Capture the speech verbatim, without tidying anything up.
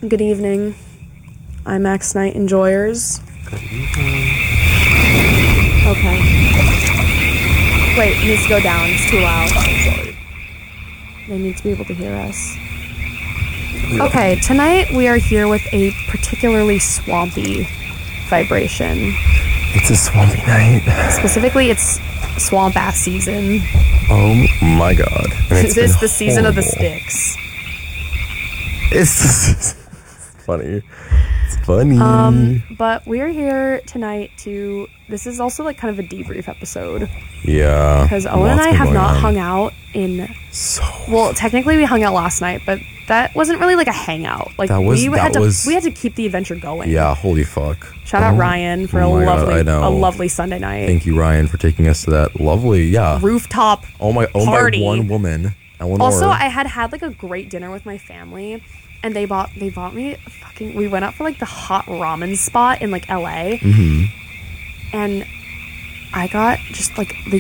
Good evening. IMAX Night Enjoyers. Good evening. Okay. Wait, it needs to go down. It's too loud. Sorry. They need to be able to hear us. Okay, tonight we are here with a particularly swampy vibration. It's a swampy night. Specifically, it's swamp ass season. Oh my god. And it's This is been the season of the horrible. sticks. It's funny. It's funny. Um, but we're here tonight to. This is also like kind of a debrief episode yeah. because Owen and lots I been have going not on. hung out in. So. Well, technically we hung out last night, but that wasn't really like a hangout. Like That was- we that had to was- we had to keep the adventure going. Yeah. Holy fuck. Shout out Oh, Ryan for oh a my God, lovely I know. a lovely Sunday night. Thank you, Ryan, for taking us to that lovely. Yeah. Rooftop. Oh my. Owned by party. one woman. Eleanor. Also, I had had like a great dinner with my family, and they bought they bought me fucking. We went out for like the hot ramen spot in like L A, Mm-hmm. and I got just like the